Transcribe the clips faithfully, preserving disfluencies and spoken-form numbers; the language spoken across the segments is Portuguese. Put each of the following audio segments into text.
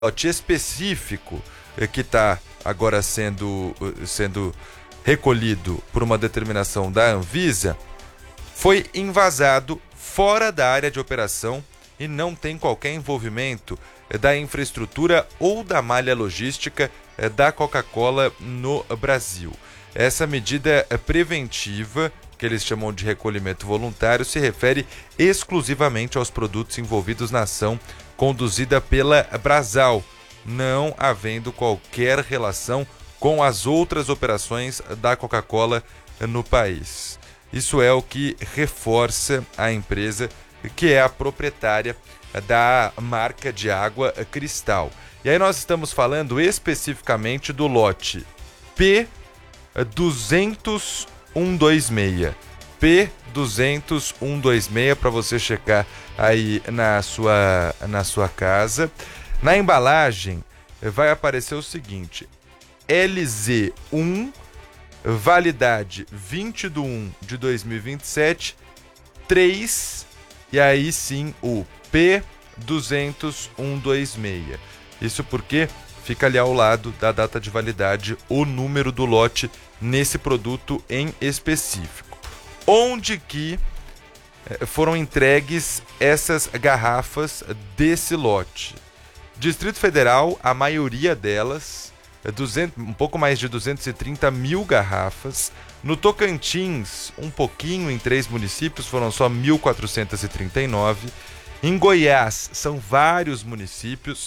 lote específico que está agora sendo, sendo recolhido por uma determinação da Anvisa foi invasado fora da área de operação e não tem qualquer envolvimento da infraestrutura ou da malha logística da Coca-Cola no Brasil. Essa medida preventiva, que eles chamam de recolhimento voluntário, se refere exclusivamente aos produtos envolvidos na ação conduzida pela Brasal, não havendo qualquer relação com as outras operações da Coca-Cola no país. Isso é o que reforça a empresa, que é a proprietária da marca de água Cristal. E aí nós estamos falando especificamente do lote P duzentos um dois seis. P duzentos um dois seis, para você checar aí na sua, na sua casa. Na embalagem vai aparecer o seguinte: L Z um, validade vinte de um de dois mil e vinte e sete, três, e aí sim o P duzentos um dois seis. Isso porque fica ali ao lado da data de validade o número do lote nesse produto em específico. Onde que foram entregues essas garrafas desse lote? Distrito Federal, a maioria delas, duzentos, um pouco mais de duzentos e trinta mil garrafas. No Tocantins, um pouquinho, em três municípios, foram só mil quatrocentos e trinta e nove. Em Goiás, são vários municípios,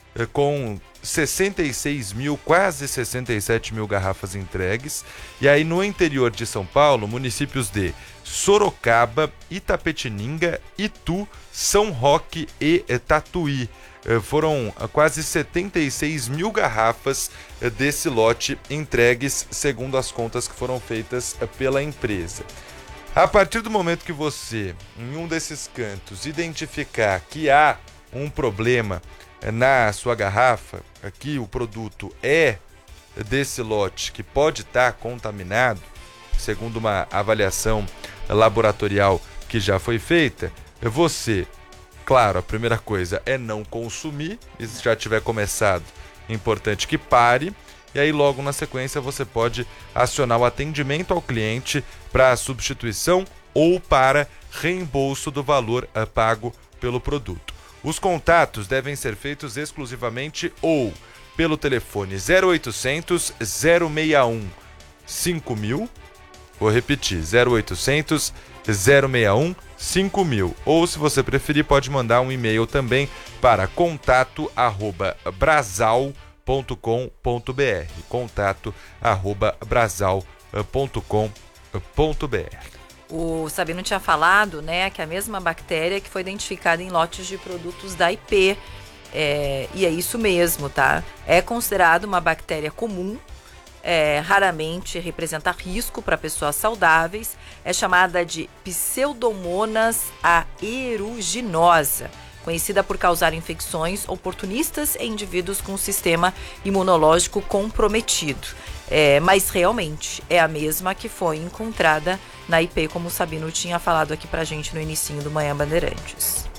com sessenta e seis mil, quase sessenta e sete mil garrafas entregues. E aí no interior de São Paulo, municípios de Sorocaba, Itapetininga, Itu, São Roque e Tatuí. Foram quase setenta e seis mil garrafas desse lote entregues, segundo as contas que foram feitas pela empresa. A partir do momento que você, em um desses cantos, identificar que há um problema na sua garrafa, aqui o produto é desse lote que pode estar contaminado, segundo uma avaliação laboratorial que já foi feita, você, claro, a primeira coisa é não consumir. E se já tiver começado, é importante que pare. E aí logo na sequência você pode acionar o atendimento ao cliente para substituição ou para reembolso do valor pago pelo produto. Os contatos devem ser feitos exclusivamente ou pelo telefone zero oitocentos, zero seis um, cinco mil, vou repetir, zero oitocentos, zero seis um, cinco mil, ou se você preferir pode mandar um e-mail também para contato arroba brasal ponto com ponto br, contato arroba brasal ponto com ponto br. O Sabino tinha falado, né, que a mesma bactéria que foi identificada em lotes de produtos da I P, é, e é isso mesmo, tá? É considerado uma bactéria comum, é, raramente representa risco para pessoas saudáveis, é chamada de Pseudomonas aeruginosa, conhecida por causar infecções oportunistas em indivíduos com sistema imunológico comprometido. É, mas realmente é a mesma que foi encontrada na I P, como o Sabino tinha falado aqui pra gente no inicinho do Manhã Bandeirantes.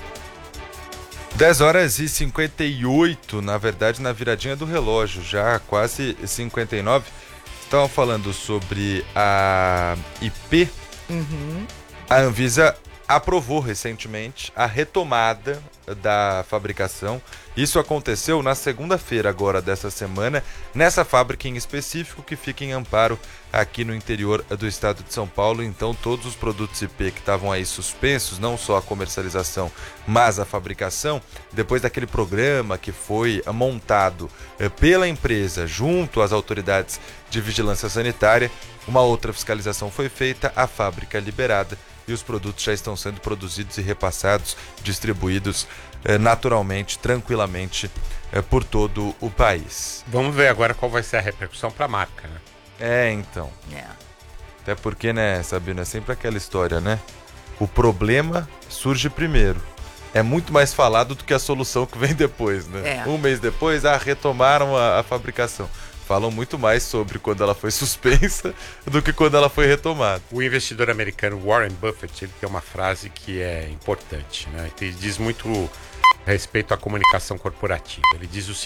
dez horas e cinquenta e oito, na verdade na viradinha do relógio, já quase cinquenta e nove. Estavam falando sobre a I P. Uhum. A Anvisa aprovou recentemente a retomada da fabricação. Isso aconteceu na segunda-feira agora dessa semana, nessa fábrica em específico que fica em Amparo, aqui no interior do estado de São Paulo. Então todos os produtos I P que estavam aí suspensos, não só a comercialização, mas a fabricação, depois daquele programa que foi montado pela empresa junto às autoridades de vigilância sanitária, uma outra fiscalização foi feita, a fábrica liberada, e os produtos já estão sendo produzidos e repassados, distribuídos eh, naturalmente, tranquilamente eh, por todo o país. Vamos ver agora qual vai ser a repercussão para a marca, né? É, então. É. Até porque, né, Sabina, é sempre aquela história, né? O problema surge primeiro. É muito mais falado do que a solução que vem depois, né? É. Um mês depois, ah, retomaram a, a fabricação. Falam muito mais sobre quando ela foi suspensa do que quando ela foi retomada. O investidor americano Warren Buffett, ele tem uma frase que é importante, né? Ele diz muito respeito à comunicação corporativa. Ele diz o